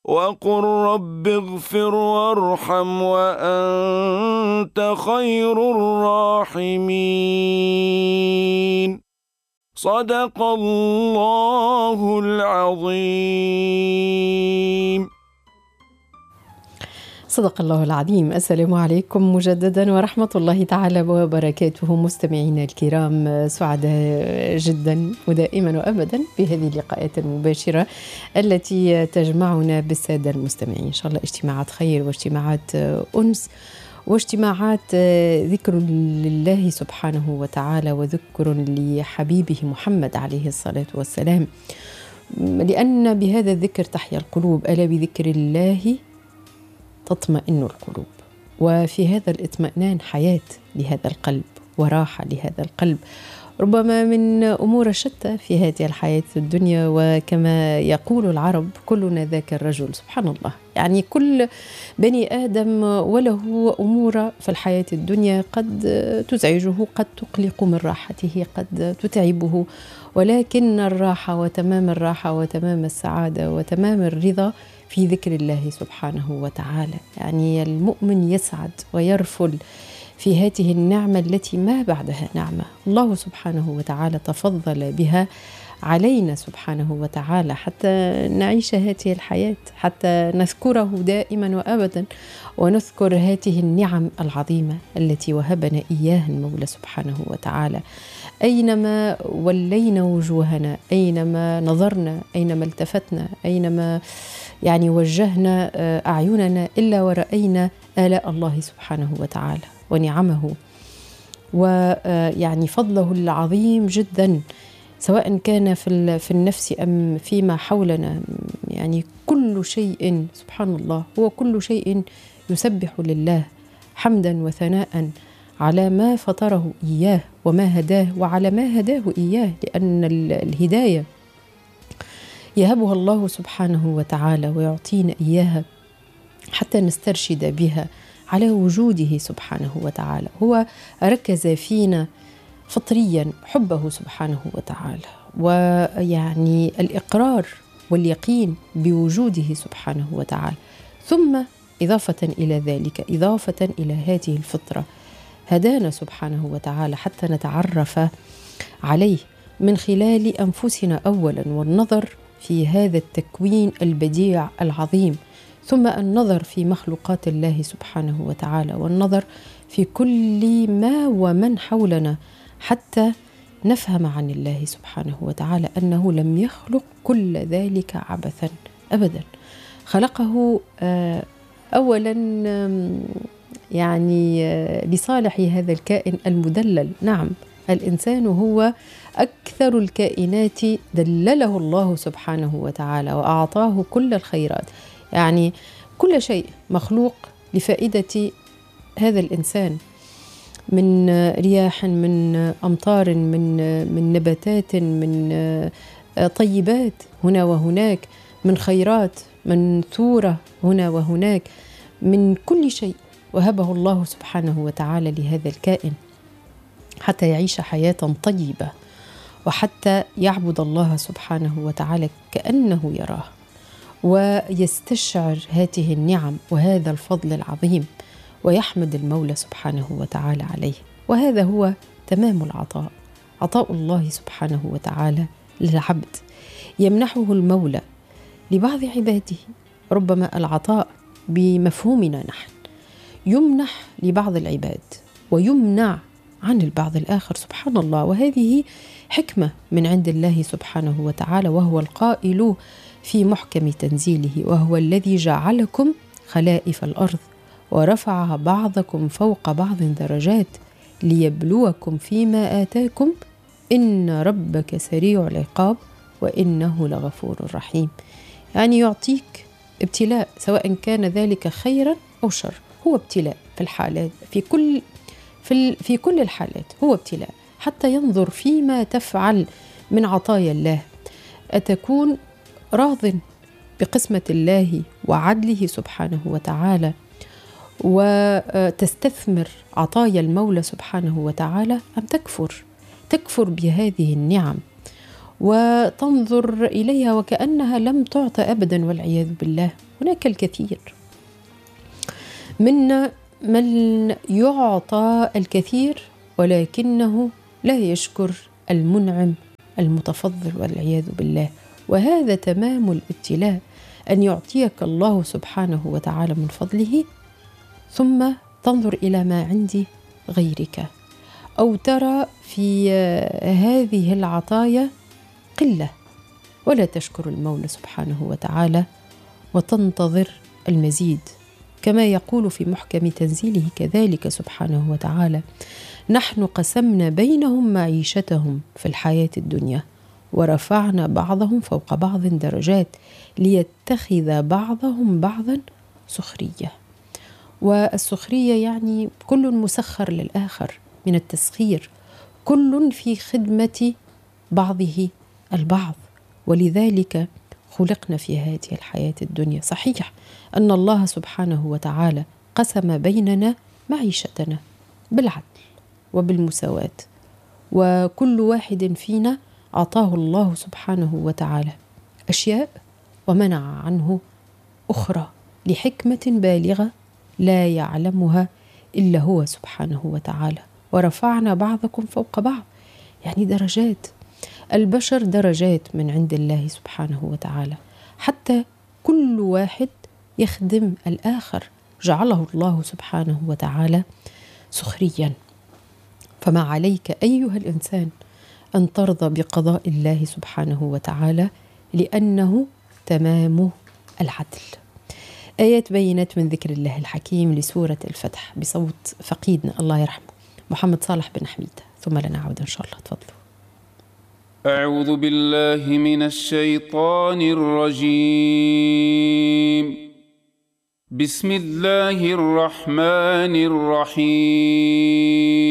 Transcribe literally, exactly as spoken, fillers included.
وقل رب اغفر وارحم وأنت خير الراحمين. صدق الله العظيم. صدق الله العظيم. السلام عليكم مجددا ورحمة الله تعالى وبركاته. مستمعينا الكرام، سعداء جدا ودائما وأبدا بهذه اللقاءات المباشرة التي تجمعنا بالسادة المستمعين. إن شاء الله اجتماعات خير واجتماعات أنس واجتماعات ذكر لله سبحانه وتعالى وذكر لحبيبه محمد عليه الصلاة والسلام، لأن بهذا الذكر تحيا القلوب. ألا بذكر الله تطمئن القلوب، وفي هذا الاطمئنان حياة لهذا القلب وراحة لهذا القلب، ربما من أمور شتى في هذه الحياة الدنيا. وكما يقول العرب كلنا ذاك الرجل، سبحان الله، يعني كل بني آدم وله أمور في الحياة الدنيا قد تزعجه، قد تقلق من راحته، قد تتعبه، ولكن الراحة وتمام الراحة وتمام السعادة وتمام الرضا في ذكر الله سبحانه وتعالى. يعني المؤمن يسعد ويرفل في هذه النعمة التي ما بعدها نعمة. الله سبحانه وتعالى تفضل بها علينا سبحانه وتعالى حتى نعيش هذه الحياة، حتى نذكره دائما وأبدا ونذكر هذه النعم العظيمة التي وهبنا إياها المولى سبحانه وتعالى. أينما ولينا وجوهنا، أينما نظرنا، أينما التفتنا، أينما يعني وجهنا أعيننا إلا ورأينا آلاء الله سبحانه وتعالى ونعمه ويعني فضله العظيم جدا، سواء كان في في النفس أم فيما حولنا. يعني كل شيء سبحان الله، هو كل شيء يسبح لله حمدا وثناء على ما فطره إياه وما هداه وعلى ما هداه إياه، لأن الهداية يهبها الله سبحانه وتعالى ويعطينا إياها حتى نسترشد بها على وجوده سبحانه وتعالى. هو ركز فينا فطريا حبه سبحانه وتعالى، ويعني الإقرار واليقين بوجوده سبحانه وتعالى، ثم إضافة إلى ذلك، إضافة إلى هذه الفطرة، هدانا سبحانه وتعالى حتى نتعرف عليه من خلال أنفسنا أولا، والنظر في هذا التكوين البديع العظيم، ثم النظر في مخلوقات الله سبحانه وتعالى، والنظر في كل ما ومن حولنا حتى نفهم عن الله سبحانه وتعالى أنه لم يخلق كل ذلك عبثا أبدا. خلقه أولا يعني لصالح هذا الكائن المدلل. نعم، الإنسان هو أكثر الكائنات دلله الله سبحانه وتعالى وأعطاه كل الخيرات، يعني كل شيء مخلوق لفائدة هذا الإنسان، من رياح، من أمطار، من من نباتات، من طيبات هنا وهناك، من خيرات، من ثورة هنا وهناك، من كل شيء وهبه الله سبحانه وتعالى لهذا الكائن حتى يعيش حياة طيبة، وحتى يعبد الله سبحانه وتعالى كأنه يراه ويستشعر هذه النعم وهذا الفضل العظيم، ويحمد المولى سبحانه وتعالى عليه. وهذا هو تمام العطاء، عطاء الله سبحانه وتعالى للعبد يمنحه المولى لبعض عباده. ربما العطاء بمفهومنا نحن يمنح لبعض العباد ويمنع عن البعض الآخر، سبحان الله. وهذه حكمة من عند الله سبحانه وتعالى، وهو القائل في محكم تنزيله: وهو الذي جعلكم خلائف الأرض ورفع بعضكم فوق بعض درجات ليبلوكم فيما آتاكم إن ربك سريع العقاب وإنه لغفور رحيم. يعني يعطيك ابتلاء، سواء كان ذلك خيرا أو شر، هو ابتلاء في الحالات، في كل في في كل الحالات هو ابتلاء، حتى ينظر فيما تفعل من عطايا الله، أتكون راض بقسمة الله وعدله سبحانه وتعالى وتستثمر عطايا المولى سبحانه وتعالى، أم تكفر تكفر بهذه النعم وتنظر إليها وكأنها لم تعطى أبدا والعياذ بالله. هناك الكثير منا من يعطى الكثير ولكنه لا يشكر المنعم المتفضل والعياذ بالله. وهذا تمام الابتلاء، أن يعطيك الله سبحانه وتعالى من فضله ثم تنظر إلى ما عند غيرك، أو ترى في هذه العطايا قلة ولا تشكر المولى سبحانه وتعالى وتنتظر المزيد، كما يقول في محكم تنزيله كذلك سبحانه وتعالى: نحن قسمنا بينهم معيشتهم في الحياة الدنيا ورفعنا بعضهم فوق بعض درجات ليتخذ بعضهم بعضا سخرية. والسخرية يعني كل مسخر للآخر، من التسخير، كل في خدمة بعضه البعض، ولذلك خلقنا في هذه الحياة الدنيا. صحيح أن الله سبحانه وتعالى قسم بيننا معيشتنا بالعدل وبالمساواة، وكل واحد فينا أعطاه الله سبحانه وتعالى أشياء ومنع عنه أخرى لحكمة بالغة لا يعلمها إلا هو سبحانه وتعالى. ورفعنا بعضكم فوق بعض، يعني درجات، البشر درجات من عند الله سبحانه وتعالى، حتى كل واحد يخدم الآخر جعله الله سبحانه وتعالى سخريا. فما عليك أيها الإنسان أن ترضى بقضاء الله سبحانه وتعالى، لأنه تمام العدل. آيات بينات من ذكر الله الحكيم لسورة الفتح بصوت فقيدنا الله يرحمه محمد صالح بن حميد، ثم لنعود إن شاء الله. تفضلوا. أعوذ بالله من الشيطان الرجيم. بسم الله الرحمن الرحيم.